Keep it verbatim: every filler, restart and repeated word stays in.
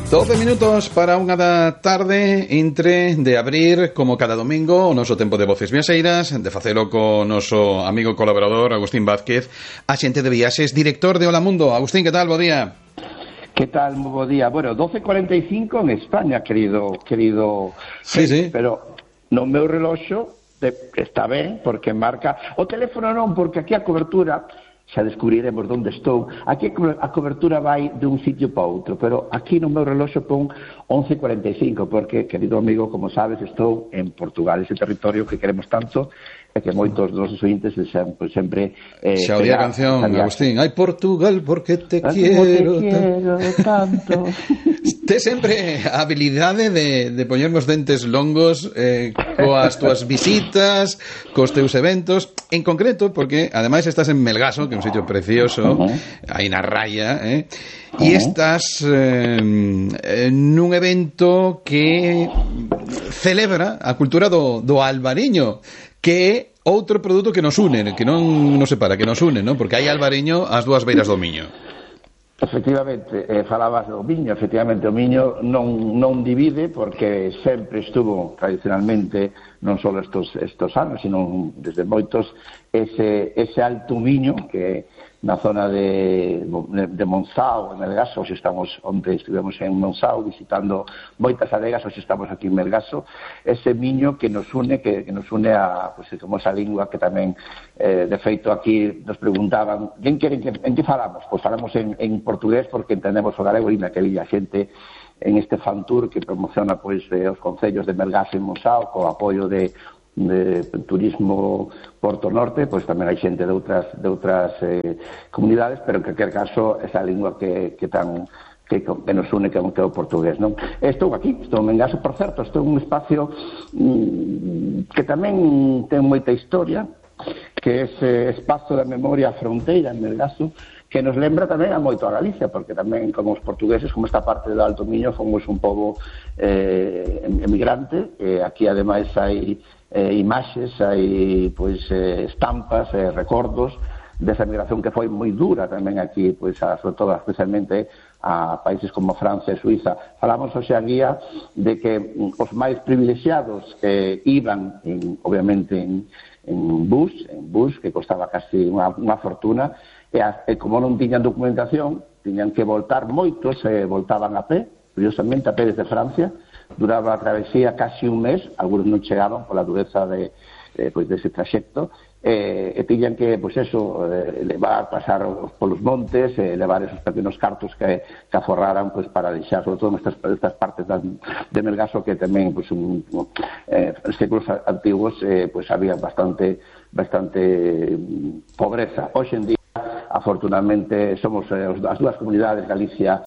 doce minutos para unha da tarde, entre de abrir, como cada domingo, o noso tempo de Voces Viaxeiras, de facelo co noso amigo colaborador Agustín Vázquez, axente de viaxes, director de Hola Mundo. Agustín, que tal? Bo día. Que tal? Bo día. Bueno, doce cuarenta e cinco en España, querido querido Sí, sí. Pero no meu reloxo de, está ben, porque marca o teléfono non, porque aquí a cobertura xa descubriremos onde estou. Aquí a cobertura vai de un sitio para outro, pero aquí no meu reloxo pon once cuarenta e cinco, porque, querido amigo, como sabes, estou en Portugal, ese territorio que queremos tanto e que moitos dos nosos ointes sempre, sempre eh, xa oía a canción, Agustín. Ai, Portugal, porque te Ay, quiero, te quiero tanto. Te sempre a habilidade de, de poñernos dentes longos eh, coas túas visitas, cos teus eventos, en concreto, porque ademais estás en Melgaso, que é un sitio precioso, uh-huh. aí na raya, eh? Uh-huh. E estás eh, nun evento que celebra a cultura do, do albariño, que é outro produto que nos une, que non nos separa, que nos une, non? Porque hai albariño ás dúas beiras do Miño. Efectivamente, eh, falabas do Miño, efectivamente o Miño non, non divide, porque sempre estuvo tradicionalmente, non só estos, estos anos, sino desde moitos, ese, ese alto Miño que na zona de, de Monzao, en Melgaso. Hoxe estamos, onde estivemos en Monzao visitando moitas adegas, hoxe estamos aquí en Melgaso. Ese Miño que nos une, que, que nos une a, pues, como esa lingua que tamén, eh, de feito, aquí nos preguntaban, quen queren que, en que falamos? Pois falamos en, en portugués, porque entendemos o galego, e naquele a xente en este fan tour que promociona, pois, eh, os concellos de Melgaso e Monzao, co apoio de de turismo Porto Norte, pois tamén hai xente de outras de outras eh, comunidades, pero en calquer caso esa lingua que, que tan que, que nos une, que é o portugués, non? Estou aquí, estou en Melgaso, por certo, estou en un espacio mm, que tamén ten moita historia, que é ese espazo da memoria fronteira en Melgaso, que nos lembra tamén a moito a Galicia, porque tamén, como os portugueses, como esta parte do Alto Miño, fomos un pobo eh, emigrante, e aquí ademais hai eh, imaxes, hai pois eh, estampas, eh, recordos desa migración que foi moi dura tamén aquí, pois a, sobre todo especialmente a países como Francia e Suiza. Falamos hoxe a guía de que os máis privilexiados eh, iban, en, obviamente, en, en bus, en bus, que costaba casi unha, unha fortuna, e, a, e como non tiñan documentación, tiñan que voltar moitos, e voltaban a pé, curiosamente a pé desde Francia. Duraba a travesía casi un mes, algunos non chegaban pola dureza de, eh, pois dese traxecto, eh, e tiñan que, pois eso, eh, levar, pasar polos montes, eh, levar esos pequenos cartos que, que aforraran, pois, para deixar, sobre todo nestas, estas partes das, de Melgaso, que tamén, pois, un, eh, en séculos antiguos, eh, pois, había bastante, bastante pobreza. Hoxe en día, afortunadamente, somos eh, as dúas comunidades, Galicia